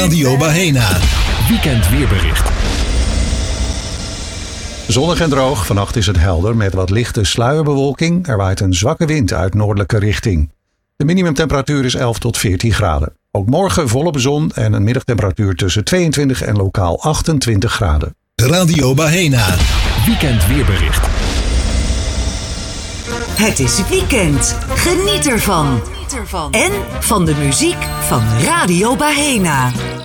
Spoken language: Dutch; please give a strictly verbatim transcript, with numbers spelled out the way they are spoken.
Radio Bahena. Weekend weerbericht. Zonnig en droog. Vannacht is het helder met wat lichte sluierbewolking. Er waait een zwakke wind uit noordelijke richting. De minimumtemperatuur is elf tot veertien graden. Ook morgen volop zon en een middagtemperatuur tussen tweeëntwintig en lokaal achtentwintig graden. Radio Bahena. Weekend weerbericht. Het is weekend. Geniet ervan. En van de muziek van Radio Bahena.